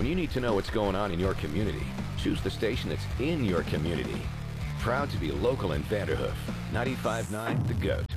you need to know what's going on in your community, choose the station that's in your community. Proud to be local in Vanderhoof. 95.9 The GOAT.